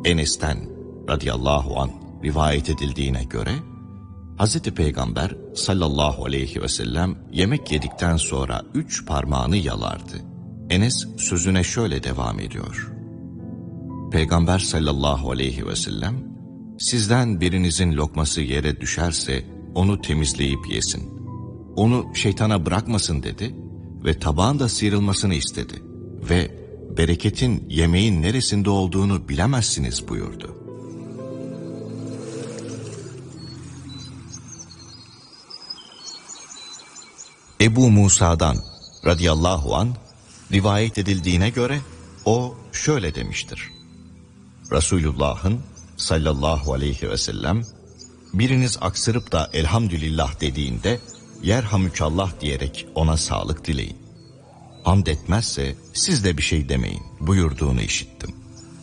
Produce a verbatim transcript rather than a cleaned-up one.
Enes'ten radıyallahu anh rivayet edildiğine göre Hazreti Peygamber sallallahu aleyhi ve sellem yemek yedikten sonra üç parmağını yalardı. Enes sözüne şöyle devam ediyor. Peygamber sallallahu aleyhi ve sellem, sizden birinizin lokması yere düşerse onu temizleyip yesin. Onu şeytana bırakmasın dedi ve tabağın da sıyrılmasını istedi. Ve bereketin yemeğin neresinde olduğunu bilemezsiniz buyurdu. Ebu Musa'dan radıyallahu anh rivayet edildiğine göre o şöyle demiştir. Resulullah'ın sallallahu aleyhi ve sellem, biriniz aksırıp da elhamdülillah dediğinde yerhamükallah diyerek ona sağlık dileyin. Hamd etmezse siz de bir şey demeyin buyurduğunu işittim.